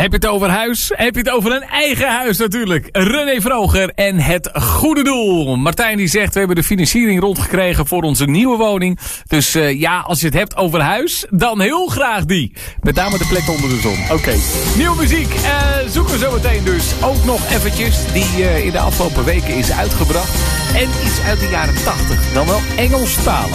Heb je het over huis? Heb je het over een eigen huis natuurlijk. René Vroger en het goede doel. Martijn die zegt, we hebben de financiering rondgekregen voor onze nieuwe woning. Dus als je het hebt over huis, dan heel graag die. Met name de plek onder de zon. Oké. Nieuwe muziek zoeken we zo meteen dus ook nog eventjes. Die in de afgelopen weken is uitgebracht. En iets uit de jaren 80. Dan wel Engelstalig.